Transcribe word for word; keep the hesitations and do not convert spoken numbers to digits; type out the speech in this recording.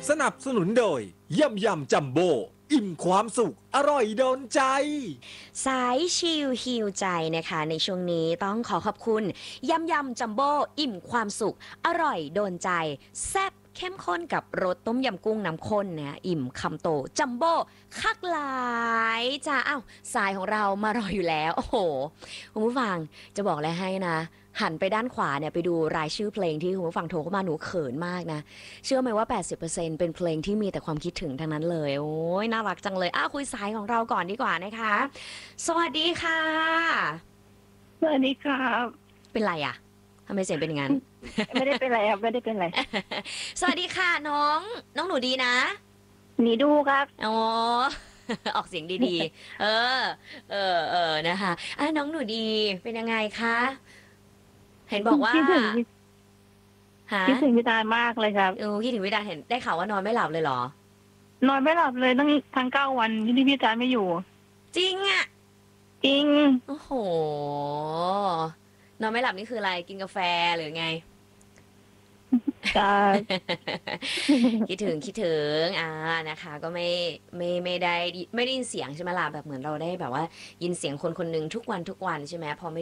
สนับสนุนโดยยำยำจัมโบ้อิ่มความสุขอร่อยโดนใจสายชิลฮิวใจนะคะในช่วงนี้ต้องขอขอบคุณยำยำจัมโบ้อิ่มความสุขอร่อยโดนใจแซ่บเข้มข้นกับรสต้มยำกุ้งน้ำข้นนะอิ่มคำโตจัมโบ้คักหลายจ้าอ้าวสายของเรามารออยู่แล้วโอ้โหคุณผู้ฟังจะบอกอะไรให้นะหันไปด้านขวาเนี่ยไปดูรายชื่อเพลงที่คุณผู้ฟังโทรเข้ามาหนูเขินมากนะเชื่อไหมว่า แปดสิบเปอร์เซ็นต์ เป็นเพลงที่มีแต่ความคิดถึงทั้งนั้นเลยโอ้ยน่ารักจังเลยอ้าวคุยสายของเราก่อนดีกว่านะคะสวัสดีค่ะสวัสดีครับเป็นไรอะทำไมเสียงเป็นอย่างนั้นไม่ได้เป็นไรครับไม่ได้เป็นไรสวัสดีค่ะน้องน้องหนูดีนะหนีดูครับอ๋อ ออกเสียงดีๆ เออ เออเออนะคะอ่ะน้องหนูดีเป็นยังไงคะเห็นบอกว่าคิดถึงฮะคิดถึงพี่ตาลมากเลยครับเออคิดถึงวิดาเห็นได้ข่าวว่านอนไม่หลับเลยเหรอนอนไม่หลับเลยตั้งทั้งเก้าวันที่พี่ตาลไม่อยู่จริงอ่ะจริงโอ้โห นอนไม่หลับนี่คืออะไรกินกาแฟหรือไงจะคิดถึงคิดถึงอ่านะคะ ก็ไม่ไม่ไม่ได้ไม่ได้ยินเสียงใช่ไหมล่ะแบบเหมือนเราได้แบบว่า ยินเสียงคนคนหนึ่งทุกวันทุกวันใช่ไหมพอไม่